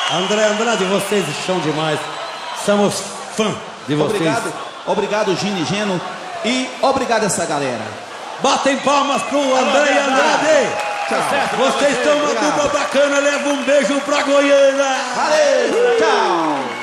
André Andrade, vocês são demais. Somos fã de vocês. Obrigado, Gini Geno. E obrigado essa galera. Batem palmas pro André Andrade. Tchau. Vocês estão uma dupla bacana. Leva um beijo pra Goiânia. Valeu, tchau.